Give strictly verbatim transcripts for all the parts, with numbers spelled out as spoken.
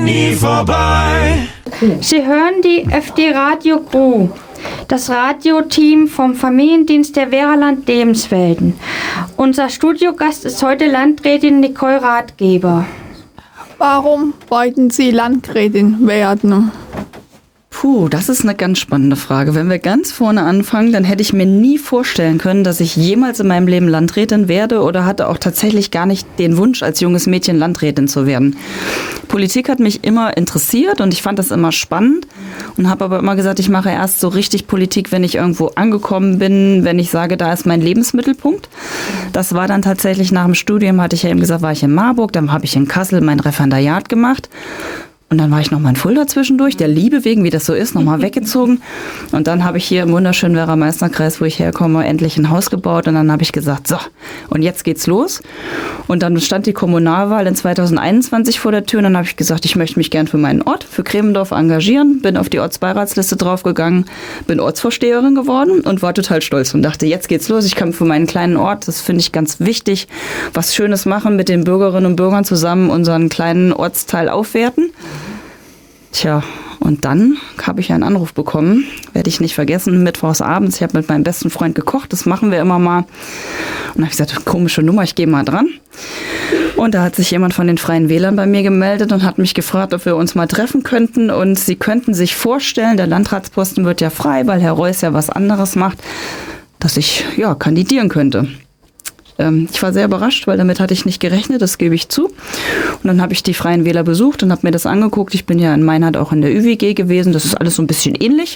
nie vorbei. Sie hören die F D Radio Crew, das Radioteam vom Familiendienst der Veraland Lebenswelten. Unser Studiogast ist heute Landrätin Nicole Ratgeber. Warum wollten Sie Landrätin werden? Puh, das ist eine ganz spannende Frage. Wenn wir ganz vorne anfangen, dann hätte ich mir nie vorstellen können, dass ich jemals in meinem Leben Landrätin werde oder hatte auch tatsächlich gar nicht den Wunsch, als junges Mädchen Landrätin zu werden. Politik hat mich immer interessiert und ich fand das immer spannend und habe aber immer gesagt, ich mache erst so richtig Politik, wenn ich irgendwo angekommen bin, wenn ich sage, da ist mein Lebensmittelpunkt. Das war dann tatsächlich nach dem Studium, hatte ich ja eben gesagt, war ich in Marburg, dann habe ich in Kassel mein Referendariat gemacht. Und dann war ich noch mal in Fulda zwischendurch, der Liebe wegen, wie das so ist, noch mal weggezogen. Und dann habe ich hier im wunderschönen Werra-Meißner-Kreis, wo ich herkomme, endlich ein Haus gebaut. Und dann habe ich gesagt, so, und jetzt geht's los. Und dann stand die Kommunalwahl in zweitausendeinundzwanzig vor der Tür. Und dann habe ich gesagt, ich möchte mich gern für meinen Ort, für Kremendorf engagieren. Bin auf die Ortsbeiratsliste draufgegangen, bin Ortsvorsteherin geworden und war total stolz und dachte, jetzt geht's los. Ich kann für meinen kleinen Ort, das finde ich ganz wichtig, was Schönes machen, mit den Bürgerinnen und Bürgern zusammen unseren kleinen Ortsteil aufwerten. Tja, und dann habe ich einen Anruf bekommen, werde ich nicht vergessen, mittwochs abends. Ich habe mit meinem besten Freund gekocht, das machen wir immer mal. Und dann habe ich gesagt, komische Nummer, ich gehe mal dran. Und da hat sich jemand von den Freien Wählern bei mir gemeldet und hat mich gefragt, ob wir uns mal treffen könnten. Und sie könnten sich vorstellen, der Landratsposten wird ja frei, weil Herr Reuss ja was anderes macht, dass ich ja kandidieren könnte. Ich war sehr überrascht, weil damit hatte ich nicht gerechnet, das gebe ich zu. Und dann habe ich die Freien Wähler besucht und habe mir das angeguckt. Ich bin ja in Meinhard auch in der Ü W G gewesen, das ist alles so ein bisschen ähnlich.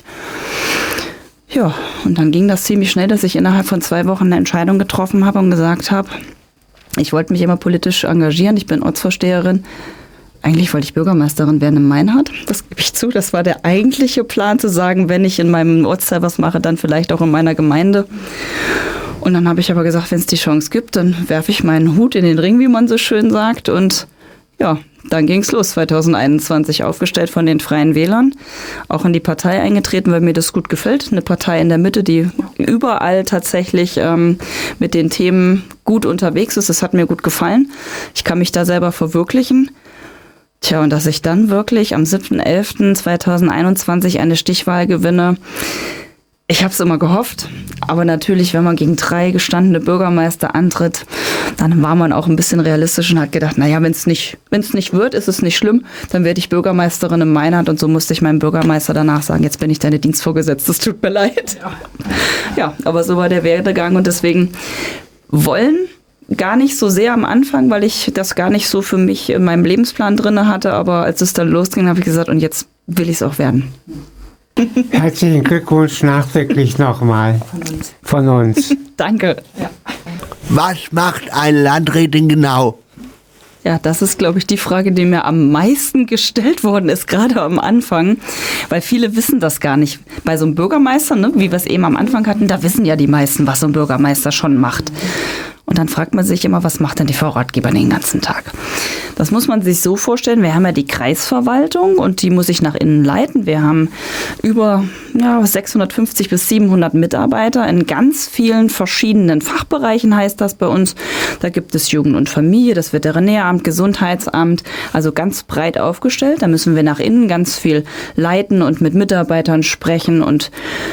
Ja, und dann ging das ziemlich schnell, dass ich innerhalb von zwei Wochen eine Entscheidung getroffen habe und gesagt habe, ich wollte mich immer politisch engagieren, ich bin Ortsvorsteherin. Eigentlich wollte ich Bürgermeisterin werden in Meinhard, das gebe ich zu. Das war der eigentliche Plan, zu sagen, wenn ich in meinem Ortsteil was mache, dann vielleicht auch in meiner Gemeinde. Und dann habe ich aber gesagt, wenn es die Chance gibt, dann werfe ich meinen Hut in den Ring, wie man so schön sagt. Und ja, dann ging es los, zweitausendeinundzwanzig aufgestellt von den Freien Wählern. Auch in die Partei eingetreten, weil mir das gut gefällt. Eine Partei in der Mitte, die überall tatsächlich ähm, mit den Themen gut unterwegs ist. Das hat mir gut gefallen. Ich kann mich da selber verwirklichen. Tja, und dass ich dann wirklich am siebten elften zweitausendeinundzwanzig eine Stichwahl gewinne, ich habe es immer gehofft, aber natürlich, wenn man gegen drei gestandene Bürgermeister antritt, dann war man auch ein bisschen realistisch und hat gedacht, naja, wenn es nicht, wenn es nicht wird, ist es nicht schlimm, dann werde ich Bürgermeisterin in Meinhard und so musste ich meinem Bürgermeister danach sagen, jetzt bin ich deine Dienstvorgesetzte, es tut mir leid. Ja. ja, aber so war der Werdegang und deswegen wollen gar nicht so sehr am Anfang, weil ich das gar nicht so für mich in meinem Lebensplan drin hatte, aber als es dann losging, habe ich gesagt, und jetzt will ich es auch werden. Herzlichen Glückwunsch nachträglich nochmal von uns. Von uns. Danke. Ja. Was macht eine Landrätin genau? Ja, das ist, glaube ich, die Frage, die mir am meisten gestellt worden ist, gerade am Anfang, weil viele wissen das gar nicht. Bei so einem Bürgermeister, ne, wie wir es eben am Anfang hatten, da wissen ja die meisten, was so ein Bürgermeister schon macht. Und dann fragt man sich immer, was macht denn die Frau Ratgeber den ganzen Tag? Das muss man sich so vorstellen, wir haben ja die Kreisverwaltung und die muss ich nach innen leiten. Wir haben über ja, sechshundertfünfzig bis siebenhundert Mitarbeiter in ganz vielen verschiedenen Fachbereichen, heißt das bei uns. Da gibt es Jugend und Familie, das Veterinäramt, Gesundheitsamt, also ganz breit aufgestellt. Da müssen wir nach innen ganz viel leiten und mit Mitarbeitern sprechen und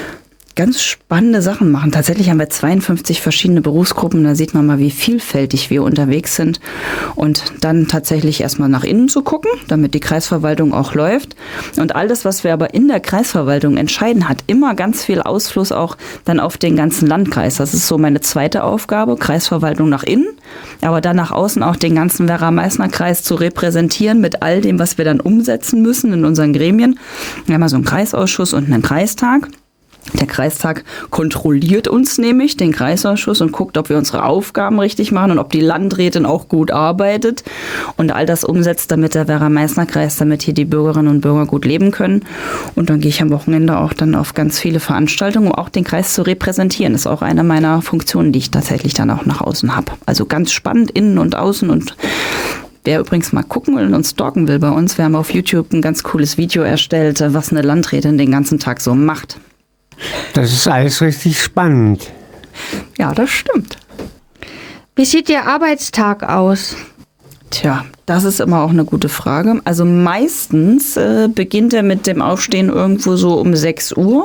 ganz spannende Sachen machen. Tatsächlich haben wir zweiundfünfzig verschiedene Berufsgruppen. Da sieht man mal, wie vielfältig wir unterwegs sind. Und dann tatsächlich erstmal nach innen zu gucken, damit die Kreisverwaltung auch läuft. Und all das, was wir aber in der Kreisverwaltung entscheiden, hat immer ganz viel Ausfluss auch dann auf den ganzen Landkreis. Das ist so meine zweite Aufgabe, Kreisverwaltung nach innen, aber dann nach außen auch den ganzen Werra-Meißner-Kreis zu repräsentieren mit all dem, was wir dann umsetzen müssen in unseren Gremien. Wir haben also einen Kreisausschuss und einen Kreistag. Der Kreistag kontrolliert uns nämlich, den Kreisausschuss, und guckt, ob wir unsere Aufgaben richtig machen und ob die Landrätin auch gut arbeitet und all das umsetzt, damit der Werra-Meißner-Kreis, damit hier die Bürgerinnen und Bürger gut leben können. Und dann gehe ich am Wochenende auch dann auf ganz viele Veranstaltungen, um auch den Kreis zu repräsentieren. Das ist auch eine meiner Funktionen, die ich tatsächlich dann auch nach außen habe. Also ganz spannend, innen und außen. Und wer übrigens mal gucken will und uns stalken will bei uns, wir haben auf YouTube ein ganz cooles Video erstellt, was eine Landrätin den ganzen Tag so macht. Das ist alles richtig spannend. Ja, das stimmt. Wie sieht Ihr Arbeitstag aus? Tja, das ist immer auch eine gute Frage. Also meistens äh, beginnt er mit dem Aufstehen irgendwo so um sechs Uhr.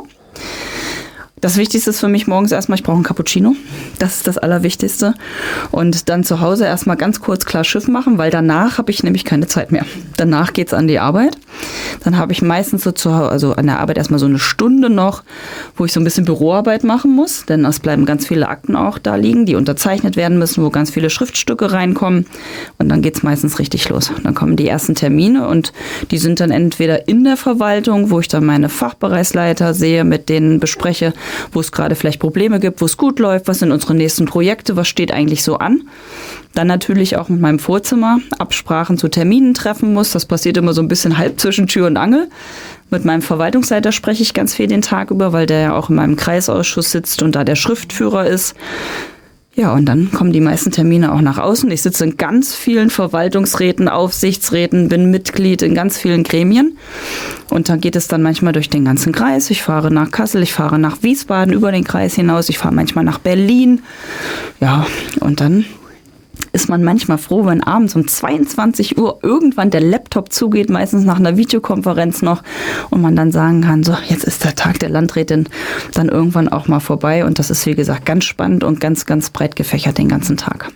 Das Wichtigste ist für mich morgens erstmal, ich brauche einen Cappuccino. Das ist das Allerwichtigste. Und dann zu Hause erstmal ganz kurz klar Schiff machen, weil danach habe ich nämlich keine Zeit mehr. Danach geht's an die Arbeit. Dann habe ich meistens so zu Hause, also an der Arbeit erstmal so eine Stunde noch, wo ich so ein bisschen Büroarbeit machen muss. Denn es bleiben ganz viele Akten auch da liegen, die unterzeichnet werden müssen, wo ganz viele Schriftstücke reinkommen. Und dann geht's meistens richtig los. Dann kommen die ersten Termine und die sind dann entweder in der Verwaltung, wo ich dann meine Fachbereichsleiter sehe, mit denen bespreche, wo es gerade vielleicht Probleme gibt, wo es gut läuft, was sind unsere nächsten Projekte, was steht eigentlich so an. Dann natürlich auch mit meinem Vorzimmer Absprachen zu Terminen treffen muss. Das passiert immer so ein bisschen halb zwischen Tür und Angel. Mit meinem Verwaltungsleiter spreche ich ganz viel den Tag über, weil der ja auch in meinem Kreisausschuss sitzt und da der Schriftführer ist. Ja, und dann kommen die meisten Termine auch nach außen. Ich sitze in ganz vielen Verwaltungsräten, Aufsichtsräten, bin Mitglied in ganz vielen Gremien. Und dann geht es dann manchmal durch den ganzen Kreis. Ich fahre nach Kassel, ich fahre nach Wiesbaden über den Kreis hinaus. Ich fahre manchmal nach Berlin. Ja, und dann ist man manchmal froh, wenn abends um zweiundzwanzig Uhr irgendwann der Laptop zugeht, meistens nach einer Videokonferenz noch, und man dann sagen kann, so, jetzt ist der Tag der Landrätin dann irgendwann auch mal vorbei. Und das ist, wie gesagt, ganz spannend und ganz, ganz breit gefächert den ganzen Tag.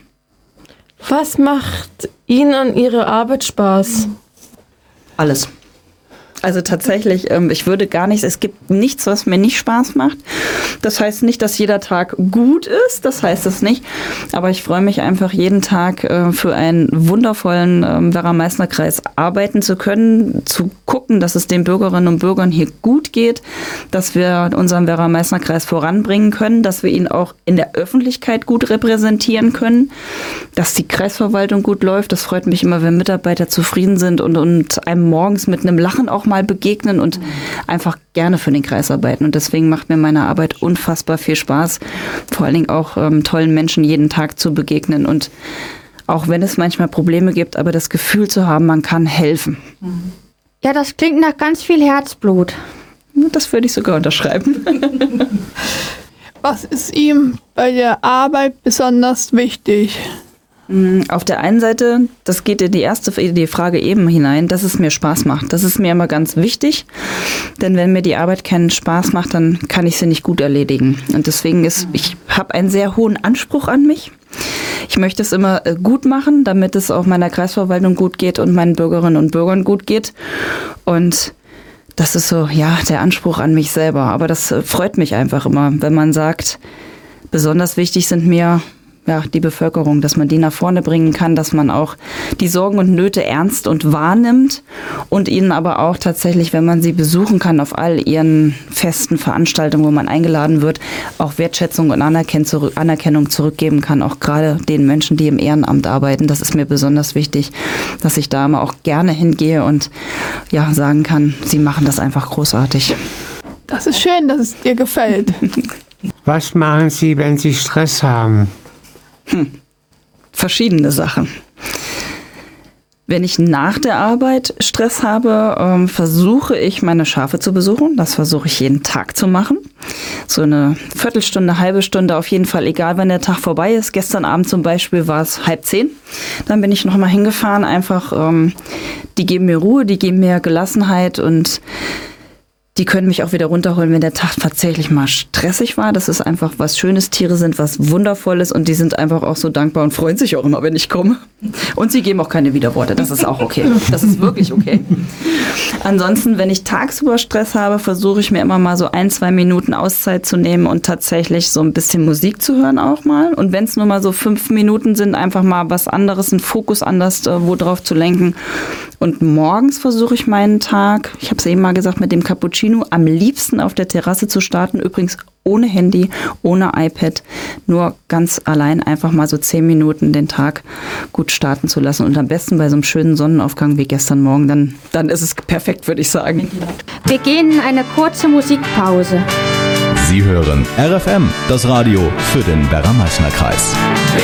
Was macht Ihnen an Ihrer Arbeit Spaß? Alles. Also tatsächlich, ähm, ich würde gar nicht, es gibt nichts, was mir nicht Spaß macht. Das heißt nicht, dass jeder Tag gut ist, das heißt es nicht. Aber ich freue mich einfach jeden Tag äh, für einen wundervollen ähm, Werra-Meißner-Kreis arbeiten zu können, zu gucken, dass es den Bürgerinnen und Bürgern hier gut geht, dass wir unseren Werra-Meißner-Kreis voranbringen können, dass wir ihn auch in der Öffentlichkeit gut repräsentieren können, dass die Kreisverwaltung gut läuft. Das freut mich immer, wenn Mitarbeiter zufrieden sind und, und einem morgens mit einem Lachen auch mal begegnen und einfach gerne für den Kreis arbeiten. Und deswegen macht mir meine Arbeit unfassbar viel Spaß, vor allen Dingen auch ähm, tollen Menschen jeden Tag zu begegnen und auch wenn es manchmal Probleme gibt, aber das Gefühl zu haben, man kann helfen. Ja, das klingt nach ganz viel Herzblut. Das würde ich sogar unterschreiben. Was ist ihm bei der Arbeit besonders wichtig? Auf der einen Seite, das geht in die erste die Frage eben hinein, dass es mir Spaß macht. Das ist mir immer ganz wichtig, denn wenn mir die Arbeit keinen Spaß macht, dann kann ich sie nicht gut erledigen. Und deswegen ist, ich habe einen sehr hohen Anspruch an mich. Ich möchte es immer gut machen, damit es auch meiner Kreisverwaltung gut geht und meinen Bürgerinnen und Bürgern gut geht. Und das ist so, ja, der Anspruch an mich selber. Aber das freut mich einfach immer, wenn man sagt, besonders wichtig sind mir ja, die Bevölkerung, dass man die nach vorne bringen kann, dass man auch die Sorgen und Nöte ernst und wahrnimmt und ihnen aber auch tatsächlich, wenn man sie besuchen kann, auf all ihren festen Veranstaltungen, wo man eingeladen wird, auch Wertschätzung und Anerkennung zurückgeben kann, auch gerade den Menschen, die im Ehrenamt arbeiten. Das ist mir besonders wichtig, dass ich da immer auch gerne hingehe und ja, sagen kann, sie machen das einfach großartig. Das ist schön, dass es dir gefällt. Was machen Sie, wenn Sie Stress haben? Hm. Verschiedene Sachen. Wenn ich nach der Arbeit Stress habe, ähm, versuche ich, meine Schafe zu besuchen. Das versuche ich jeden Tag zu machen. So eine Viertelstunde, halbe Stunde auf jeden Fall, egal wann der Tag vorbei ist. Gestern Abend zum Beispiel war es halb zehn. Dann bin ich noch mal hingefahren. Einfach, ähm, die geben mir Ruhe, die geben mir Gelassenheit und die können mich auch wieder runterholen, wenn der Tag tatsächlich mal stressig war. Das ist einfach was Schönes. Tiere sind was Wundervolles und die sind einfach auch so dankbar und freuen sich auch immer, wenn ich komme. Und sie geben auch keine Widerworte. Das ist auch okay. Das ist wirklich okay. Ansonsten, wenn ich tagsüber Stress habe, versuche ich mir immer mal so ein, zwei Minuten Auszeit zu nehmen und tatsächlich so ein bisschen Musik zu hören auch mal. Und wenn es nur mal so fünf Minuten sind, einfach mal was anderes, einen Fokus anders äh, wo drauf zu lenken. Und morgens versuche ich meinen Tag, ich habe es eben mal gesagt, mit dem Cappuccino am liebsten auf der Terrasse zu starten. Übrigens ohne Handy, ohne iPad, nur ganz allein einfach mal so zehn Minuten den Tag gut starten zu lassen. Und am besten bei so einem schönen Sonnenaufgang wie gestern Morgen, dann, dann ist es perfekt, würde ich sagen. Wir gehen in eine kurze Musikpause. Sie hören R F M, das Radio für den Werra-Meißner-Kreis.